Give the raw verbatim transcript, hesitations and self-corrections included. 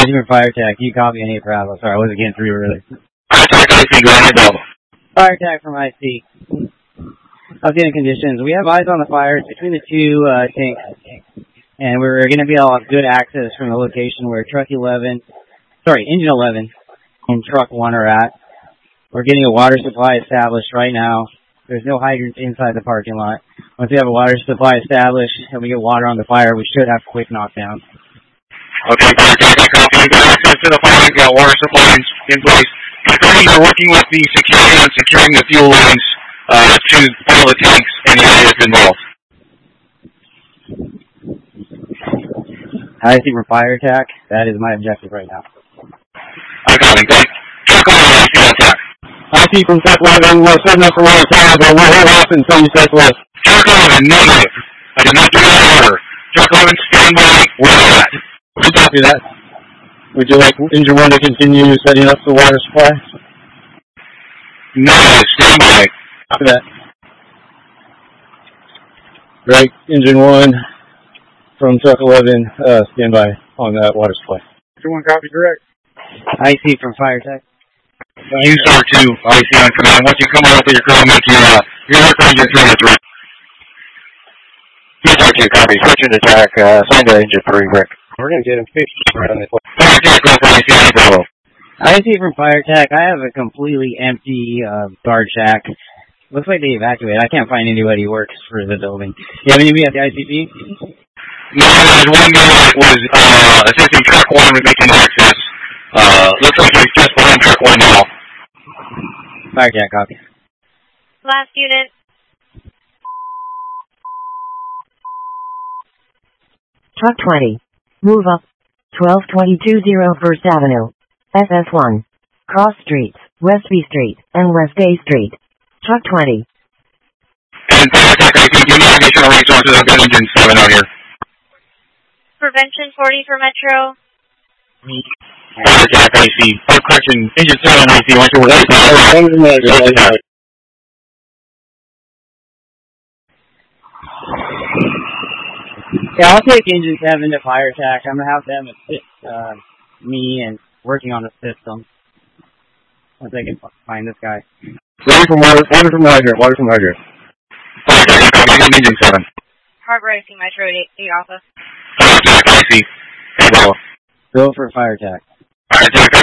I C for fire attack. You copy on eight Bravo. Sorry, I wasn't getting through earlier. Fire attack I C, go ahead, Bravo. Fire attack from I C. Updating conditions. We have eyes on the fires between the two uh, tanks, and we're going to be able to have good access from the location where truck eleven, sorry, engine eleven and truck one are at. We're getting a water supply established right now. There's no hydrants inside the parking lot. Once we have a water supply established and we get water on the fire, we should have quick knockdown. Okay, fire attack, I copy. You got access to the fire, you got water supplies in place. Confirming you're working with the security on securing the fuel lines uh, to all the tanks and the areas involved. I C for fire attack. That is my objective right now. I copy. Truck on I C attack. I C from Tech eleven, we're setting up for one attack, but we're head off in sunny southwest. Truck eleven, negative. I did not do that order. Truck eleven, stand by. Where are you at? We copy that. Would you like engine one to continue setting up the water supply? No, stand by. Copy that. Right, engine one from truck eleven, uh, stand by on that water supply. Engine one, copy direct. I C from fire attack. You start two, I C on command. Once you come out with your crew, make your, uh, your work on engine three and three. You start two, copy. Switching attack, uh, sign to engine three, Rick. We're going to get him fixed right on this way. Fire attack, go for I C on Bravo. I C from fire attack. I have a completely empty uh, guard shack. Looks like they evacuated. I can't find anybody who works for the building. Do you have anybody at the I C P? No, there's one guy that was uh, assisting truck one with making access. Uh, looks like he's just behind truck one now. Fire attack, copy. Last unit. Truck twenty. Move up. twelve twenty-two zero First Avenue. S S one. Cross Streets, West B Street, and West A Street. Truck twenty. And fire attack, I C, give me additional resources. I've got engine seven out here. Prevention forty for Metro. Fire attack, I C. Oh, correction, engine seven, I C. Once you're working with Yeah, I'll take engine seven to fire attack. I'm going to have them assist uh, me and working on the system. Once I can find this guy. Water from water, water from hydrant, water from hydrant. Fire attack, I C, engine seven. Harbor I C Metro eight, eight Alpha. Fire attack, I C. Hey, Bravo. Go for fire attack. Fire attack,